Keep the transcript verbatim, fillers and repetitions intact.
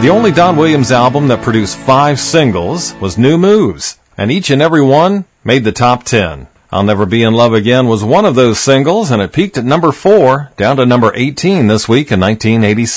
The only Don Williams album that produced five singles was New Moves, and each and every one made the top ten. I'll Never Be in Love Again was one of those singles, and it peaked at number four, down to number eighteen this week in nineteen eighty-six.